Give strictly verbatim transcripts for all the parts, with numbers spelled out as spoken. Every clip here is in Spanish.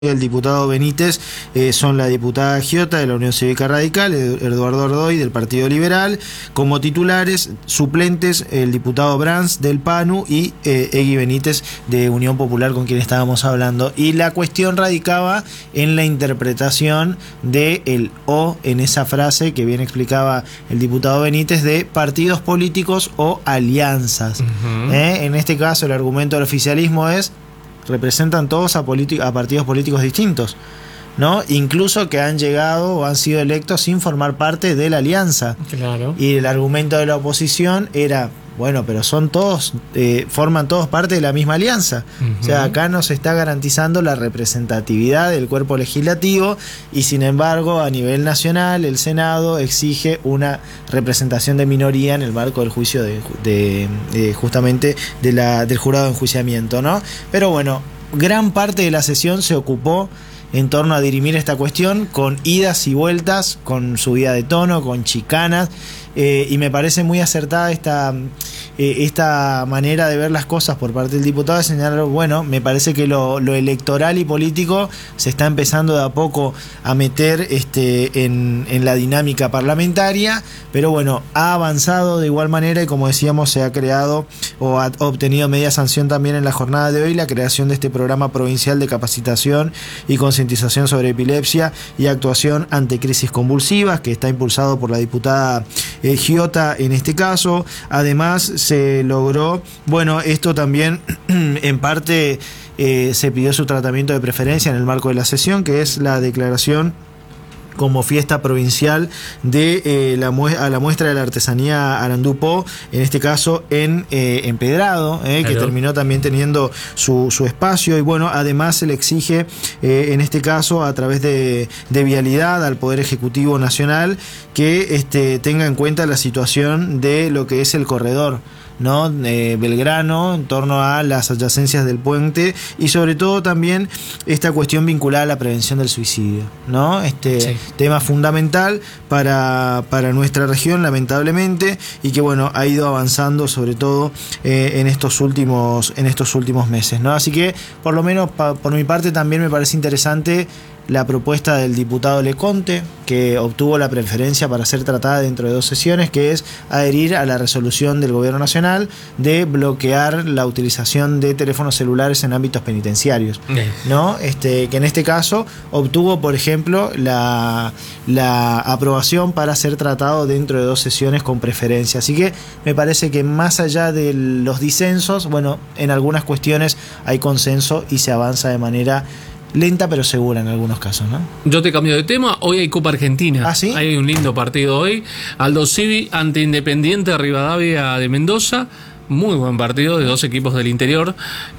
El diputado Benítez eh, son la diputada Giota de la Unión Cívica Radical, Eduardo Ordoy del Partido Liberal, como titulares, suplentes el diputado Brands del P A N U y eh, Egui Benítez de Unión Popular, con quien estábamos hablando. Y la cuestión radicaba en la interpretación de el o en esa frase que bien explicaba el diputado Benítez de partidos políticos o alianzas. Uh-huh. ¿Eh? En este caso el argumento del oficialismo es: representan todos a, a partidos políticos distintos, ¿no? Incluso que han llegado o han sido electos sin formar parte de la alianza. Claro. Y el argumento de la oposición era: bueno, pero son todos, eh, forman todos parte de la misma alianza. Uh-huh. O sea, acá no se está garantizando la representatividad del cuerpo legislativo y, sin embargo, a nivel nacional el Senado exige una representación de minoría en el marco del juicio de, de, de justamente de la, del jurado de enjuiciamiento, ¿no? Pero bueno, gran parte de la sesión se ocupó en torno a dirimir esta cuestión, con idas y vueltas, con subida de tono, con chicanas, eh, y me parece muy acertada esta, eh, esta manera de ver las cosas por parte del diputado, de señalar, bueno, me parece que lo, lo electoral y político se está empezando de a poco a meter este, en, en la dinámica parlamentaria, pero bueno, ha avanzado de igual manera y, como decíamos, se ha creado o ha obtenido media sanción también en la jornada de hoy la creación de este programa provincial de capacitación y concientización sobre epilepsia y actuación ante crisis convulsivas, que está impulsado por la diputada eh, Giota en este caso. Además se logró, bueno, esto también en parte eh, se pidió su tratamiento de preferencia en el marco de la sesión, que es la declaración como fiesta provincial de eh, la mu- a la muestra de la artesanía Arandupó, en este caso en eh, Empedrado, eh, que terminó también teniendo su, su espacio. Y bueno, además se le exige eh, en este caso a través de, de Vialidad al Poder Ejecutivo Nacional que este, tenga en cuenta la situación de lo que es el corredor, ¿no? Eh, Belgrano, en torno a las adyacencias del puente, y sobre todo también esta cuestión vinculada a la prevención del suicidio, ¿no? Este sí. tema fundamental para, para nuestra región, lamentablemente, y que bueno, ha ido avanzando sobre todo eh, en estos últimos, en estos últimos meses, ¿no? Así que, por lo menos pa, por mi parte, también me parece interesante la propuesta del diputado Leconte, que obtuvo la preferencia para ser tratada dentro de dos sesiones, que es adherir a la resolución del Gobierno Nacional de bloquear la utilización de teléfonos celulares en ámbitos penitenciarios, ¿no? Este, que en este caso obtuvo, por ejemplo, la, la aprobación para ser tratado dentro de dos sesiones con preferencia. Así que me parece que, más allá de los disensos, bueno, en algunas cuestiones hay consenso y se avanza de manera lenta pero segura en algunos casos, ¿no? Yo te cambio de tema. Hoy hay Copa Argentina. ¿Ah, sí? Hay un lindo partido hoy. Aldo Civi ante Independiente Rivadavia de Mendoza. Muy buen partido de dos equipos del interior.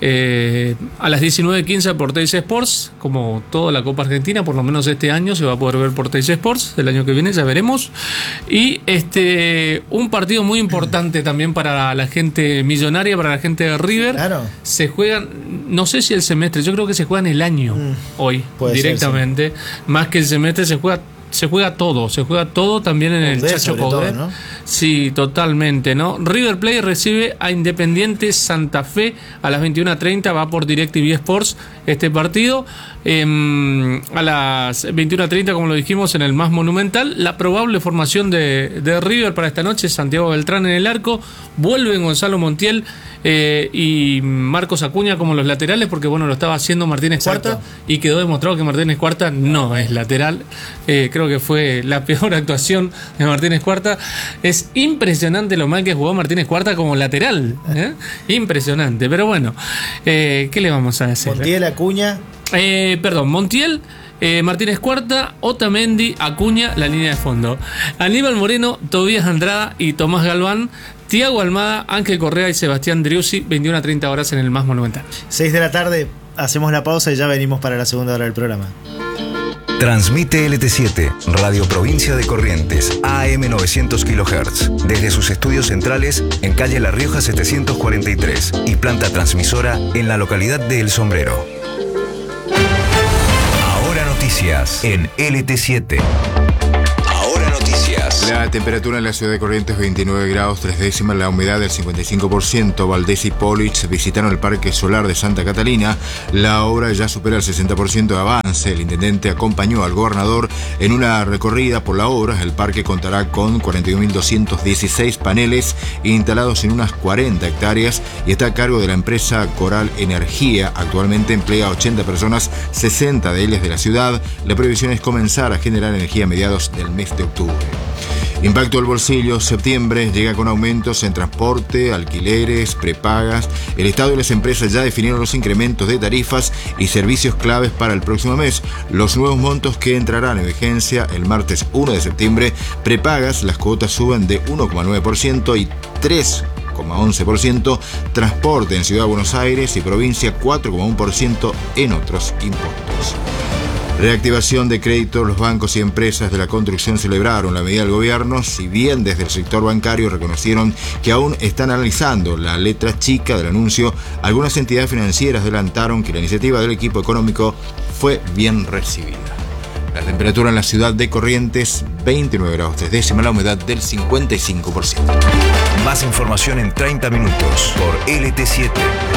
Eh, a las diecinueve quince por Teis Sports, como toda la Copa Argentina, por lo menos este año se va a poder ver por Teis Sports. El año que viene ya veremos. Y este un partido muy importante también para la gente millonaria, para la gente de River. Claro. Se juegan, no sé si el semestre, yo creo que se juegan el año mm, hoy, directamente. Ser, sí. Más que el semestre, se juega Se juega todo, se juega todo también en el Chacho Coudet, ¿no? Sí, totalmente, ¿no? River Plate recibe a Independiente Santa Fe a las veintiuna treinta, va por DirecTV Sports este partido. Eh, a las veintiuna treinta, como lo dijimos, en el más monumental. La probable formación de, de River para esta noche: Santiago Beltrán en el arco, vuelven Gonzalo Montiel eh, y Marcos Acuña como los laterales, porque bueno, lo estaba haciendo Martínez Cuarta y quedó demostrado que Martínez Cuarta no es lateral. Eh, creo que fue la peor actuación de Martínez Cuarta. Es impresionante lo mal que jugó Martínez Cuarta como lateral, ¿eh? Impresionante, pero bueno, eh, ¿qué le vamos a decir? Montiel, Acuña. Eh, perdón, Montiel, eh, Martínez Cuarta, Otamendi, Acuña, la línea de fondo. Aníbal Moreno, Tobías Andrada y Tomás Galván. Tiago Almada, Ángel Correa y Sebastián Driussi, veintiuna treinta horas en el más monumental. seis de la tarde, hacemos la pausa y ya venimos para la segunda hora del programa. Transmite L T siete, Radio Provincia de Corrientes, A M novecientos kilohertz, desde sus estudios centrales en calle La Rioja setecientos cuarenta y tres y planta transmisora en la localidad de El Sombrero. Ahora noticias en L T siete. Ahora noticias. La temperatura en la ciudad de Corrientes veintinueve grados tres décimas, la humedad del cincuenta y cinco por ciento. Valdés y Polich visitaron el Parque Solar de Santa Catalina. La obra ya supera el sesenta por ciento de avance. El intendente acompañó al gobernador en una recorrida por la obra. El parque contará con cuarenta y un mil doscientos dieciséis paneles instalados en unas cuarenta hectáreas y está a cargo de la empresa Coral Energía. Actualmente emplea a ochenta personas, sesenta de ellas de la ciudad. La previsión es comenzar a generar energía a mediados del mes de octubre. Impacto al bolsillo. Septiembre llega con aumentos en transporte, alquileres, prepagas. El Estado y las empresas ya definieron los incrementos de tarifas y servicios claves para el próximo mes. Los nuevos montos que entrarán en vigencia el martes uno de septiembre. Prepagas, las cuotas suben de uno coma nueve por ciento y tres coma once por ciento. Transporte en Ciudad de Buenos Aires y provincia cuatro coma uno por ciento en otros impuestos. Reactivación de crédito. Los bancos y empresas de la construcción celebraron la medida del gobierno, si bien desde el sector bancario reconocieron que aún están analizando la letra chica del anuncio. Algunas entidades financieras adelantaron que la iniciativa del equipo económico fue bien recibida. La temperatura en la ciudad de Corrientes, veintinueve grados tres décimas, la humedad del cincuenta y cinco por ciento. Más información en treinta minutos por L T siete.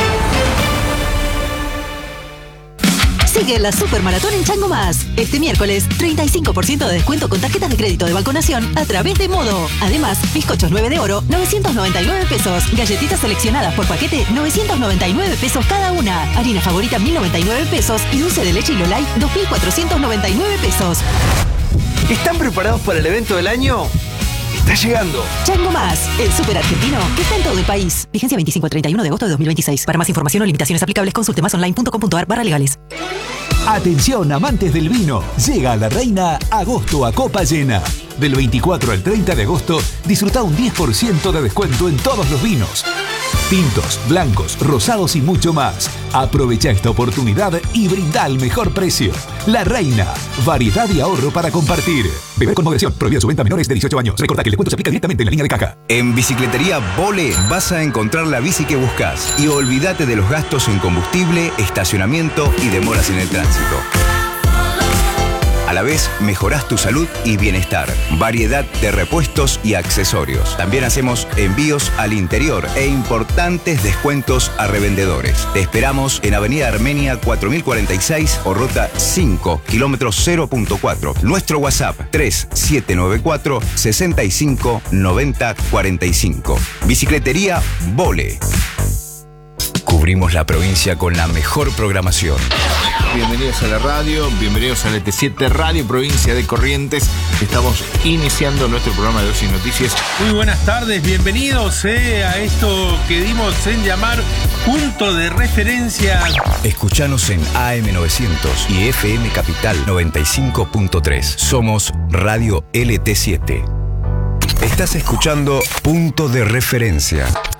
Sigue la Supermaratón en Chango Más. Este miércoles, treinta y cinco por ciento de descuento con tarjetas de crédito de Balconación a través de Modo. Además, bizcochos nueve de oro, novecientos noventa y nueve pesos. Galletitas seleccionadas por paquete, novecientos noventa y nueve pesos cada una. Harina favorita, mil noventa y nueve pesos. Y dulce de leche Hilo Light, dos mil cuatrocientos noventa y nueve pesos. ¿Están preparados para el evento del año? Está llegando. Chango Más, el súper argentino que está en todo el país. Vigencia veinticinco al treinta y uno de agosto de dos mil veintiséis. Para más información o limitaciones aplicables, consulte masonline punto com punto ar barra legales. Atención, amantes del vino. Llega a La Reina agosto a copa llena. Del veinticuatro al treinta de agosto, disfruta un diez por ciento de descuento en todos los vinos. Tintos, blancos, rosados y mucho más. Aprovecha esta oportunidad y brinda el mejor precio. La Reina, variedad y ahorro para compartir. Beber con moderación, prohibida su venta a menores de dieciocho años. Recordá que el descuento se aplica directamente en la línea de caja. En Bicicletería Vole vas a encontrar la bici que buscas y olvídate de los gastos en combustible, estacionamiento y demoras en el tránsito. A la vez, mejorás tu salud y bienestar. Variedad de repuestos y accesorios. También hacemos envíos al interior e importantes descuentos a revendedores. Te esperamos en Avenida Armenia cuatro mil cuarenta y seis o Ruta cinco, kilómetro cero punto cuatro. Nuestro WhatsApp tres siete nueve cuatro, seis cinco nueve cero cuatro cinco. Bicicletería Vole. Cubrimos la provincia con la mejor programación. Bienvenidos a la radio, bienvenidos a L T siete Radio Provincia de Corrientes. Estamos iniciando nuestro programa de Ocio y Noticias. Muy buenas tardes, bienvenidos eh, a esto que dimos en llamar Punto de Referencia. Escuchanos en A M novecientos y F M Capital noventa y cinco punto tres. Somos Radio L T siete. Estás escuchando Punto de Referencia.